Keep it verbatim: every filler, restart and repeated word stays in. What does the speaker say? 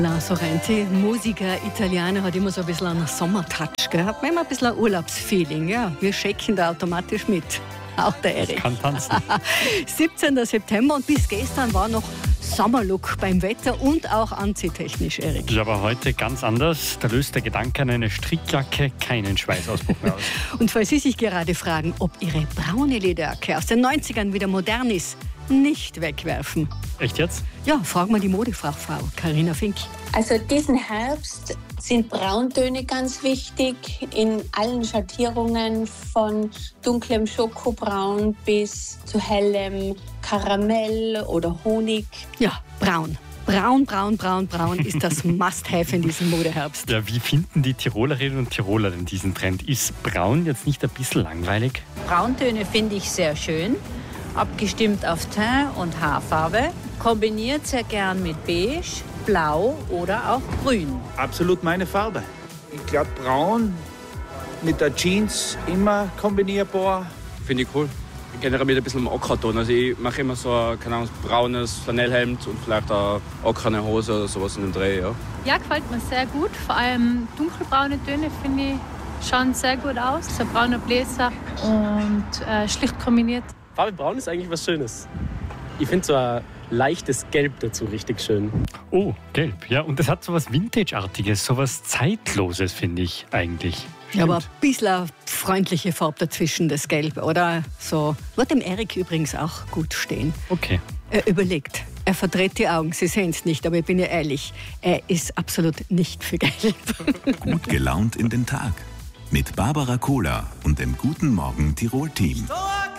La Sorrenti, Musiker, Italiener, hat immer so ein bisschen einen Sommertouch gehabt. Immer ein bisschen ein Urlaubsfeeling. Ja, wir checken da automatisch mit. Auch der Erik. Ich kann tanzen. siebzehnten September und bis gestern war noch Sommerlook beim Wetter und auch anziehtechnisch, Erik. Ja, aber heute ganz anders. Da löst der Gedanke an eine Strickjacke keinen Schweißausbruch mehr aus. Und falls Sie sich gerade fragen, ob Ihre braune Lederjacke aus den neunzigern wieder modern ist, nicht wegwerfen. Echt jetzt? Ja, fragen wir die Modefachfrau Carina Fink. Also diesen Herbst sind Brauntöne ganz wichtig in allen Schattierungen von dunklem Schokobraun bis zu hellem Karamell oder Honig. Ja, braun. Braun, braun, braun, braun ist das Must-Have in diesem Modeherbst. Ja, wie finden die Tirolerinnen und Tiroler denn diesen Trend? Ist braun jetzt nicht ein bisschen langweilig? Brauntöne finde ich sehr schön, abgestimmt auf Teint und Haarfarbe, kombiniert sehr gern mit Beige, Blau oder auch Grün. Absolut meine Farbe. Ich glaube, braun mit der Jeans immer kombinierbar. Finde ich cool. Ich generell mit ein bisschen Ockerton. Also ich mache immer so ein keine Ahnung, braunes Flanellhemd und vielleicht eine ockerne Hose oder sowas in dem Dreh. Ja. ja, gefällt mir sehr gut. Vor allem dunkelbraune Töne finde ich schauen sehr gut aus. So ein brauner Bläser und äh, schlicht kombiniert. Farbe braun ist eigentlich was Schönes. Ich finde so ein leichtes Gelb dazu richtig schön. Oh, gelb. Ja, und das hat so was Vintage-artiges, so was Zeitloses, finde ich eigentlich. Ja, aber ein bisschen eine freundliche Farbe dazwischen, das Gelb, oder? So. Wird dem Erik übrigens auch gut stehen. Okay. Er überlegt. Er verdreht die Augen. Sie sehen es nicht, aber ich bin ja ehrlich. Er ist absolut nicht für Gelb. Gut gelaunt in den Tag. Mit Barbara Kohler und dem Guten Morgen Tirol-Team.